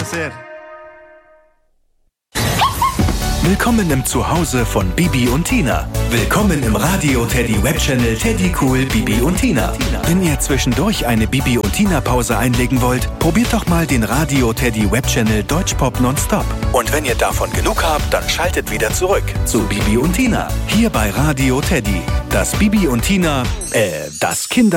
sehr. Willkommen im Zuhause von Bibi und Tina. Willkommen im Radio Teddy Webchannel Teddy Cool Bibi und Tina. Wenn ihr zwischendurch eine Bibi und Tina Pause einlegen wollt, probiert doch mal den Radio Teddy Webchannel Deutschpop Nonstop. Und wenn ihr davon genug habt, dann schaltet wieder zurück zu Bibi und Tina. Hier bei Radio Teddy. Das Bibi und Tina, das Kinder